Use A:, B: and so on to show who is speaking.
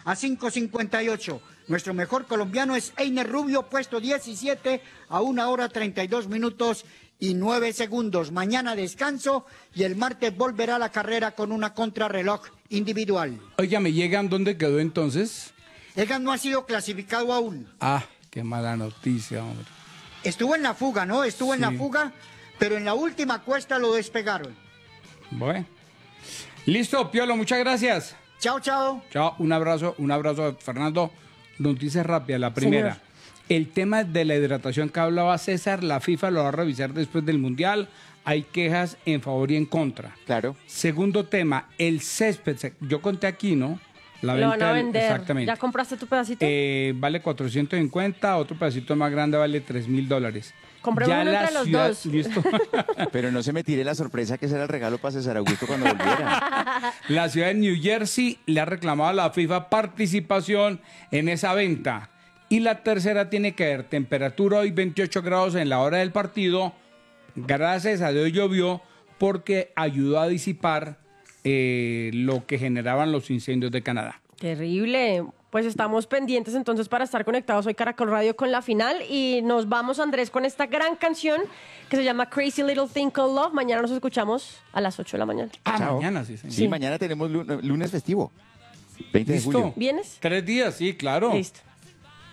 A: a 5.58. Nuestro mejor colombiano es Einer Rubio, puesto 17 a 1 hora 32 minutos y 9 segundos. Mañana descanso y el martes volverá a la carrera con una contrarreloj individual.
B: Oiga, ¿me llegan dónde quedó entonces?
A: Egan no ha sido clasificado aún.
B: Ah, qué mala noticia, hombre.
A: Estuvo en la fuga, ¿no? Estuvo en la
B: Sí.
A: fuga, pero en la última cuesta lo despegaron.
B: Bueno. Listo, Piolo, muchas gracias.
A: Chao, chao.
B: Chao, un abrazo, Fernando. Noticias rápidas, la primera.
C: Señor.
B: El tema de la hidratación que hablaba César, la FIFA lo va a revisar después del Mundial. Hay quejas en favor y en contra.
D: Claro.
B: Segundo tema, el césped. Yo conté aquí, ¿no? La
C: Lo van a vender.
B: Exactamente.
C: ¿Ya compraste tu pedacito?
B: Vale 450, otro pedacito más grande vale $3.000.
C: Compremos uno entre los dos.
B: Listo.
D: Pero no se me tire la sorpresa que será el regalo para César Augusto cuando volviera.
B: La ciudad de New Jersey le ha reclamado a la FIFA participación en esa venta. Y la tercera tiene que ver temperatura hoy 28 grados en la hora del partido. Gracias a Dios llovió porque ayudó a disipar lo que generaban los incendios de Canadá.
C: Terrible. Pues estamos pendientes entonces para estar conectados hoy Caracol Radio con la final y nos vamos, Andrés, con esta gran canción que se llama Crazy Little Thing Called Love. Mañana nos escuchamos a las 8 de la mañana.
D: Chao.
B: Mañana, sí, señor.
D: Sí, mañana tenemos lunes festivo. 20 de
B: ¿Listo?
D: julio.
C: ¿Vienes?
B: 3 días, sí, claro.
C: Listo.